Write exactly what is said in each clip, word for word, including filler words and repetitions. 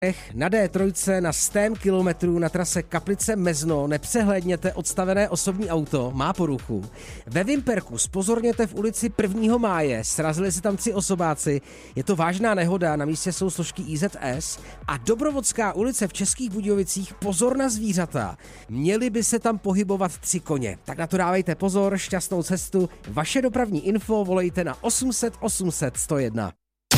Na D tři na sto kilometrů na trase Kaplice-Mezno nepřehlédněte odstavené osobní auto, má poruchu. Ve Vimperku zpozorněte v ulici prvního máje, srazili se tam tři osobáci, je to vážná nehoda, na místě jsou složky I Z S. A Dobrovodská ulice v Českých Budějovicích, pozor na zvířata, měli by se tam pohybovat tři koně. Tak na to dávejte pozor, šťastnou cestu, vaše dopravní info volejte na osm set osm set sto jedna.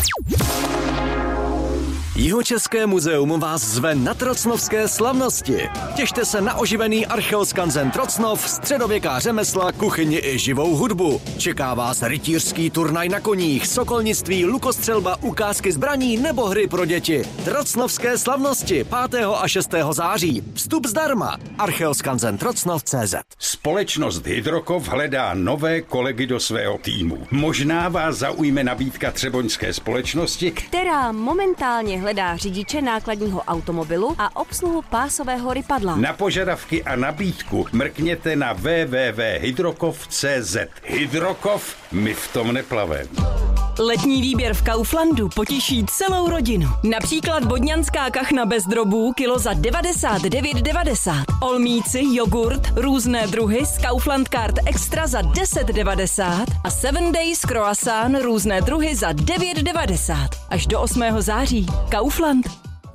Jihočeské muzeum vás zve na Trocnovské slavnosti. Těšte se na oživený archeoskanzen Trocnov, středověká řemesla, kuchyni i živou hudbu. Čeká vás rytířský turnaj na koních, sokolnictví, lukostřelba, ukázky zbraní nebo hry pro děti. Trocnovské slavnosti pátého a šestého září. Vstup zdarma. archeoskanzen trocnov tečka cé zet. Společnost Hydrokov hledá nové kolegy do svého týmu. Možná vás zaujme nabídka třeboňské společnosti, která momentálně hledá řidiče nákladního automobilu a obsluhu pásového rypadla. Na požadavky a nabídku mrkněte na w w w tečka hydrokov tečka cé zet. Hydrokov, my v tom neplaveme. Letní výběr v Kauflandu potěší celou rodinu. Například bodňanská kachna bez drobů kilo za devadesát devět devadesát. Olmíci, jogurt, různé druhy z Kaufland Card Extra za deset devadesát a seven Days croissant různé druhy za devět devadesát. Až do osmého září. Kaufland.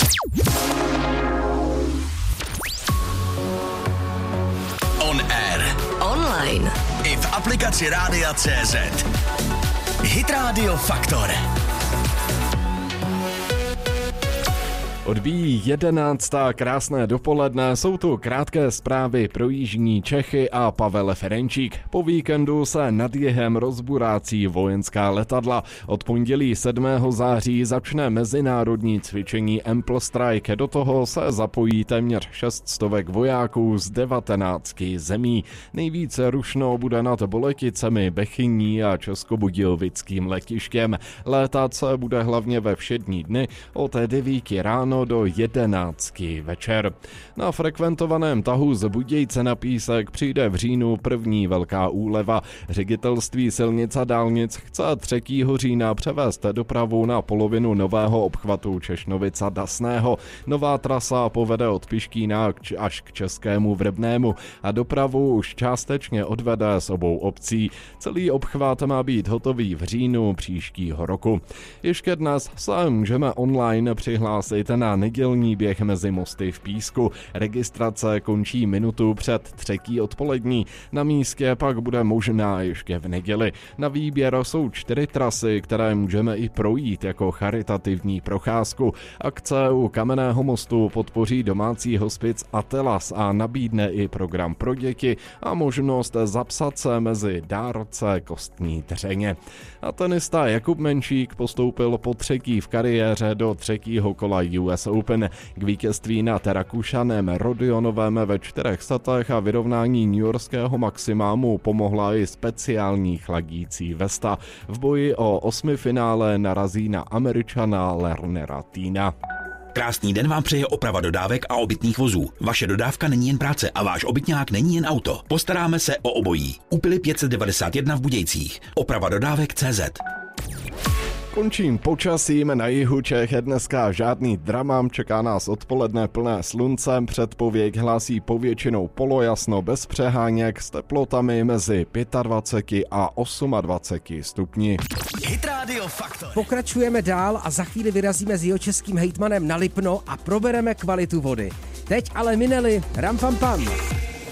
On air. Online. I v aplikaci Rádia tečka cé zet. Hit Radio Faktor. Odbíjí jedenáctá, krásné dopoledne, jsou tu krátké zprávy pro jižní Čechy a Pavel Ferenčík. Po víkendu se nad jihem rozburácí vojenská letadla. Od pondělí sedmého září začne mezinárodní cvičení Ample Strike. Do toho se zapojí téměř šest stovek vojáků z devatenácti zemí. Nejvíce rušno bude nad Boleticemi, Bechyní a Českobudějovickým letištěm. Létat se bude hlavně ve všední dny od devíti ráno do jedenácti večer. Na frekventovaném tahu z Budějce na Písek přijde v říjnu první velká úleva. Ředitelství silnic a dálnic chce třetího října převést dopravu na polovinu nového obchvatu Češnovic a Dasného. Nová trasa povede od Piškína až k Českému Vrbnému a dopravu už částečně odvede z obou obcí. Celý obchvat má být hotový v říjnu příštího roku. Ještě dnes se můžeme online přihlásit na nedělní běh mezi mosty v Písku. Registrace končí minutu před třetí odpolední. Na místě pak bude možná ještě v neděli. Na výběr jsou čtyři trasy, které můžeme i projít jako charitativní procházku. Akce u Kamenného mostu podpoří domácí hospic Atelas a nabídne i program pro děti a možnost zapsat se mezi dárce kostní dřeně. A tenista Jakub Menšík postoupil po třetí v kariéře do třetího kola U S Open. K vítězství nad Rakušanem Rodionovem ve čtyřech setech a vyrovnání newyorského maxima mu pomohla i speciální chladící vesta. V boji o osmifinále narazí na Američana Lernera Týna. Krásný den vám přeje Oprava dodávek a obytných vozů. Vaše dodávka není jen práce a váš obytňák není jen auto. Postaráme se o obojí. Úpily pět set devadesát jedna v Budějcích. Oprava dodávek tečka cé zet. Končím počasím, na jihu Čech je dneska žádný drama, čeká nás odpoledne plné sluncem, předpověď hlásí povětšinou polojasno bez přeháněk s teplotami mezi dvaceti pěti a dvaceti osmi stupni. Hit Radio Faktor. Pokračujeme dál a za chvíli vyrazíme s jihočeským hejtmanem na Lipno a probereme kvalitu vody. Teď ale mineli ram pam pam.